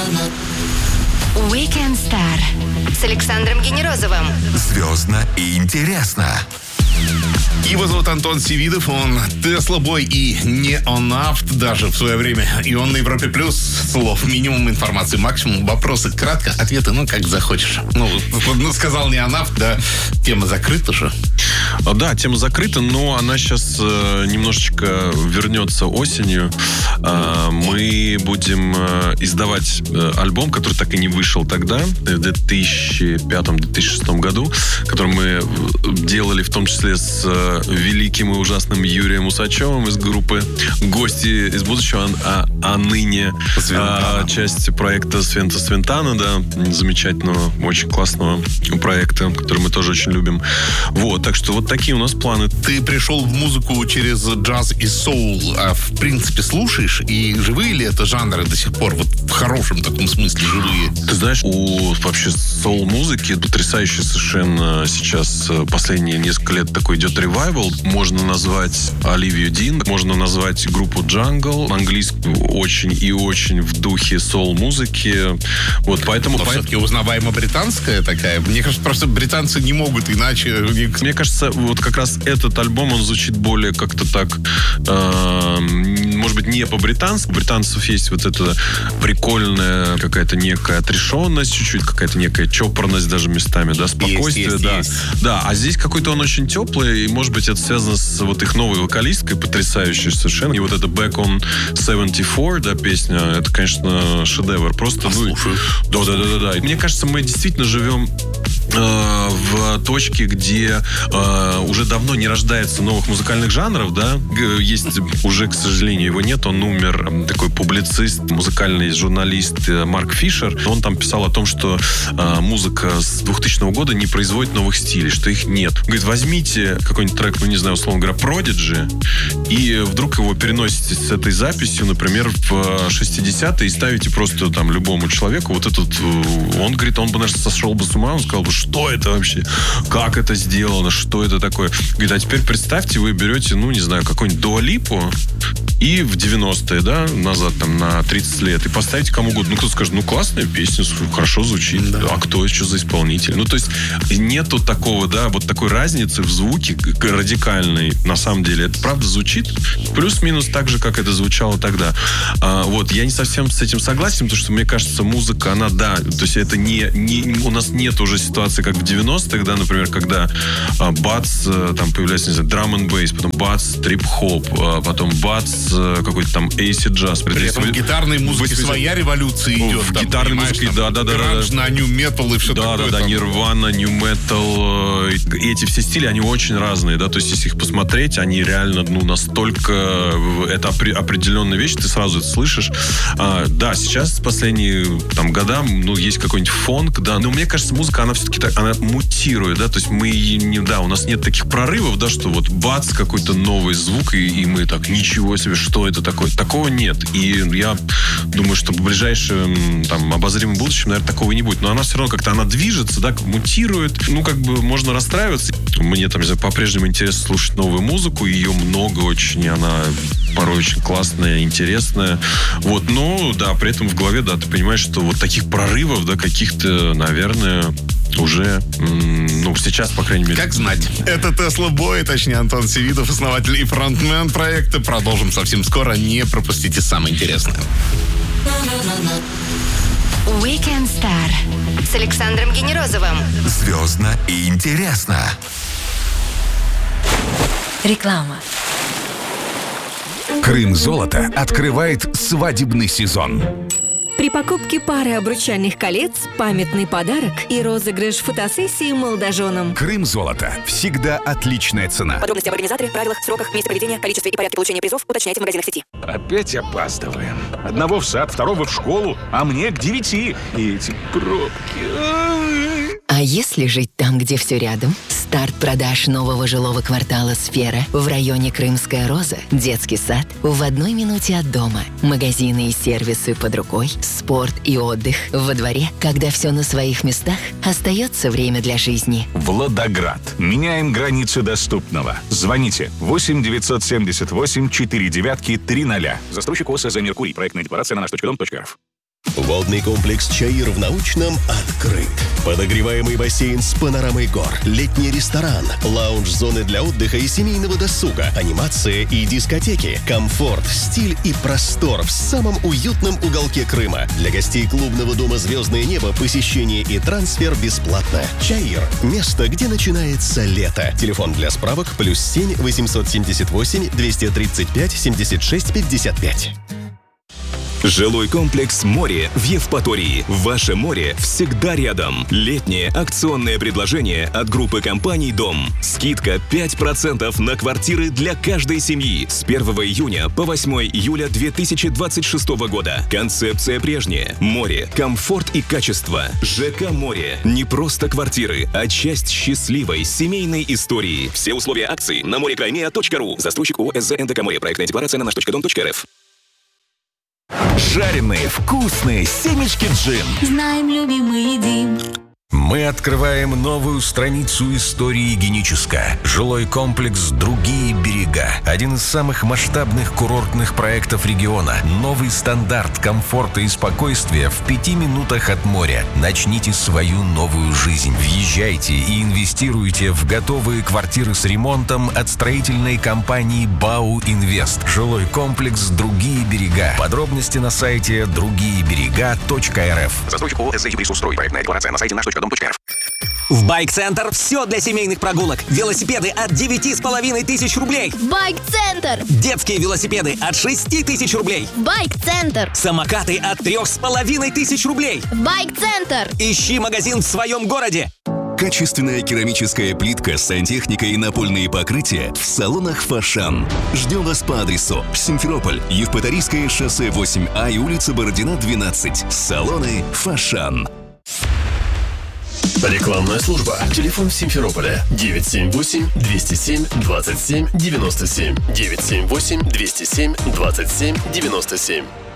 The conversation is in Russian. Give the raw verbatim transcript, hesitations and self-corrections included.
Weekend Star с Александром Генерозовым. Звездно и интересно. Его зовут Антон Севидов, он Тесла-бой и неонавт даже в свое время. И он на Европе Плюс. Слов минимум, информации максимум. Вопросы кратко, ответы, ну, как захочешь. Ну, ну сказал неонавт, да, тема закрыта же. Да, тема закрыта, но она сейчас э, немножечко вернется осенью. Э, мы будем э, издавать э, альбом, который так и не вышел тогда, в две тысячи пятом - две тысячи шестом году, который мы делали в том числе с э, великим и ужасным Юрием Усачевым из группы «Гости из будущего», а, а ныне э, часть проекта Свента Свентана, да, замечательного, очень классного проекта, который мы тоже очень любим. Вот, так что вот такие у нас планы. Ты пришел в музыку через джаз и соул, а в принципе слушаешь? И живые ли это жанры до сих пор? Вот в хорошем таком смысле живые? Ты знаешь, у вообще соул-музыки потрясающе совершенно сейчас последние несколько лет такой идет ревайвал. Можно назвать Оливию Дин, можно назвать группу Jungle, английскую, очень и очень в духе соул-музыки. Вот, поэтому... Но по... все-таки узнаваемо британская такая. Мне кажется, просто британцы не могут иначе. Мне кажется, вот как раз этот альбом, он звучит более как-то так, э, может быть, не по-британски. У британцев есть вот эта прикольная какая-то некая отрешенность, чуть-чуть какая-то некая чопорность даже местами, да, спокойствие, есть, есть, да. есть. Да, а здесь какой-то он очень теплый, и, может быть, это связано с вот их новой вокалисткой, потрясающей совершенно. И вот это Back on семьдесят четыре, да, песня, это, конечно, шедевр. Просто, ну, да, да, да, да, да. Мне кажется, мы действительно живем э, в точке, где э, уже давно не рождается новых музыкальных жанров, да. Есть уже, к сожалению, его нет. Он умер, такой публицист, музыкальный журналист Марк Фишер. Он там писал о том, что э, музыка с двухтысячного года не производит новых стилей, что их нет. Он говорит, возьмите какой-нибудь трек, ну, не знаю, условно говоря, Prodigy, и вдруг его переносите с этой записью, например, в шестидесятые и ставите просто там любому человеку вот этот... Он говорит, он бы, наверное, сошел бы с ума, он сказал бы, что это вообще? Как это сделано? Что это такое? Говорит, а теперь представьте, вы берете, ну, не знаю, какую-нибудь Дуа Липу и в девяностые, да, назад там на тридцать лет, и поставите кому угодно. Ну, кто скажет, ну, классная песня, хорошо звучит. Да. А кто еще за исполнитель? Ну, то есть нету такого, да, вот такой разницы в звуке радикальной. На самом деле, это правда звучит плюс-минус так же, как это звучало тогда. А, вот, я не совсем с этим согласен, потому что, мне кажется, музыка, она, да, то есть это не, не у нас нет уже ситуации, как в девяностых, да, например, когда а, бац, там появляется, не знаю, драм н бейс, потом бац, трип-хоп, а, потом бац, какой-то там эйсид джаз. При этом в гитарной музыке своя революция идет. В там, гитарной музыке, да, да, да. Гранж да, на нью-метал и все да, такое. Да, да, да, Нирвана, нью-метал. Эти все стили, они очень разные, да, то есть если их посмотреть, они реально, ну, настолько... Это определенная вещь, ты сразу это слышишь. А, да, сейчас, последние там года, ну, есть какой-нибудь фонк, да, но мне кажется, музыка, она все-таки так, она мутирует, да, то есть мы, не, да, у нас нет таких прорывов, да, что вот бац, какой-то новый звук, и, и мы так, ничего себе, что это такое? Такого нет. И я думаю, что в ближайшем, там, обозримом будущем, наверное, такого и не будет. Но она все равно как-то, она движется, да, мутирует. Ну, как бы можно расстраиваться. Мне там, не знаю, по-прежнему интересно слушать новую музыку. Ее много очень, и она порой очень классная, интересная. Вот, но, да, при этом в голове, да, ты понимаешь, что вот таких прорывов, да, каких-то, наверное, уже, ну, сейчас, по крайней мере. Как знать. Это Тесла-бой, точнее, Антон Севидов, основатель и фронтмен проекта. Продолжим совсем скоро. Не пропустите самое интересное. Weekend Star с Александром Генерозовым. Звездно и интересно. Реклама. Крым Золото открывает свадебный сезон. При покупке пары обручальных колец, памятный подарок и розыгрыш фотосессии молодоженам. Крым Золото. Всегда отличная цена. Подробности об организаторе, правилах, сроках, месте проведения, количестве и порядке получения призов уточняйте в магазинах сети. Опять опаздываем. Одного в сад, второго в школу, а мне к девяти. И эти пробки. А если жить там, где все рядом? Старт продаж нового жилого квартала «Сфера» в районе Крымская Роза, детский сад в одной минуте от дома, магазины и сервисы под рукой, спорт и отдых во дворе. Когда все на своих местах, остается время для жизни. Владоград. Меняем границы доступного. Звоните восемь девятьсот семьдесят восемь четыре девятки три ноля. Застройщик ОСЗ «Меркурий». Проектная декларация на наш точка дом точка рф. Водный комплекс «Чаир» в Научном открыт. Подогреваемый бассейн с панорамой гор, летний ресторан, лаунж-зоны для отдыха и семейного досуга, анимация и дискотеки, комфорт, стиль и простор в самом уютном уголке Крыма. Для гостей клубного дома «Звездное небо» посещение и трансфер бесплатно. «Чаир» – место, где начинается лето. Телефон для справок плюс семь восемьсот семьдесят восемь двести тридцать пять семьдесят шесть пятьдесят пять. Жилой комплекс «Море» в Евпатории. Ваше море всегда рядом. Летнее акционное предложение от группы компаний «Дом». Скидка пять процентов на квартиры для каждой семьи с первого июня по восьмое июля две тысячи двадцать шестого года. Концепция прежняя. Море, комфорт и качество. ЖК «Море». Не просто квартиры, а часть счастливой семейной истории. Все условия акции на морекаймеа точка ру. Застройщик ООО «СЗ НДК Море». Проектная декларация на наш точка дом точка эр эф. Жареные, вкусные семечки джин. Знаем, любим и едим. Мы открываем новую страницу истории Геническа. Жилой комплекс «Другие берега». Один из самых масштабных курортных проектов региона. Новый стандарт комфорта и спокойствия в пяти минутах от моря. Начните свою новую жизнь. Въезжайте и инвестируйте в готовые квартиры с ремонтом от строительной компании «Бау Инвест». Жилой комплекс «Другие берега». Подробности на сайте другие берега точка эр эф. Застройщик ООО «СЗ Юрисустрой». Проектная декларация на сайте наш точка дом точка эр эф. В Байк-центр все для семейных прогулок. Велосипеды от девяти с половиной тысяч рублей. Байк-центр. Детские велосипеды от шести тысяч рублей. Байк-центр. Самокаты от трех с половиной тысяч рублей. Байк-центр. Ищи магазин в своем городе. Качественная керамическая плитка, сантехника и напольные покрытия в салонах «Фошан». Ждем вас по адресу Симферополь, Евпаторийское шоссе восемь А и улица Бородина, двенадцать. Салоны «Фошан». Рекламная служба. Телефон в Симферополе девять семь восемь двести семь двадцать семь девяносто семь. девять семь восемь двести семь двадцать семь девяносто семь.